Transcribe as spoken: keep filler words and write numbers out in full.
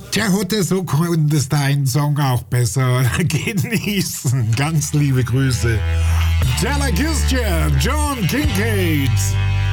Tja, heute so konntest deinen Song auch besser genießen. Ganz liebe Grüße. Tella Kistja, John Kincaid.